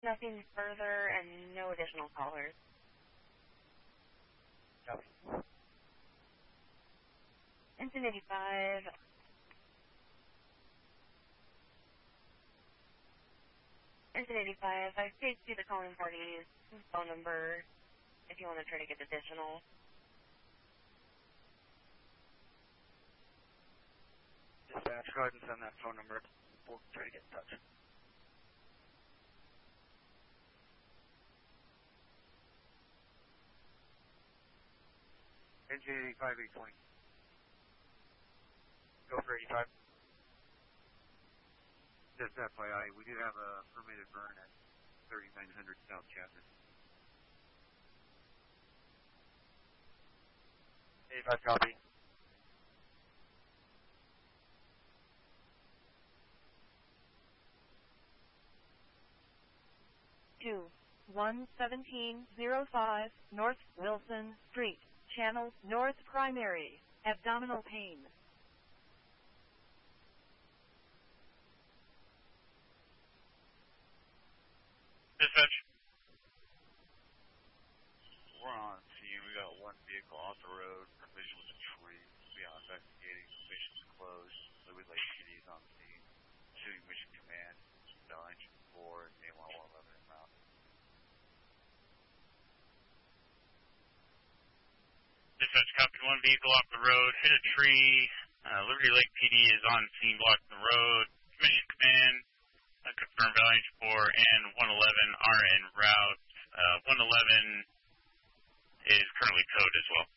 Nothing further and no additional callers. Copy. Engine 85. Engine 85, I paid to the calling party's phone number if you want to try to get additional. Dispatch, go ahead and send that phone number. We'll try to get in touch. Engine 85, 820. Go for 85. Just FYI, we do have a permitted burn at 3900 South Chapter. 85 copy. To 11705 North Wilson Street, Channel North Primary, abdominal pain. Dispatch. We're on scene. We got one vehicle off the road, collision with a tree. We are investigating. Mission's closed. Liberty Lake PD is on scene. Shooting Mission Command. Bell Engine 4 and A1111 en route. Dispatch, copy. One vehicle off the road, hit a tree. Liberty Lake PD is on scene, blocking the road. Mission Command, confirm Bell Engine 4 and 111 are en route. 111 is currently code as well.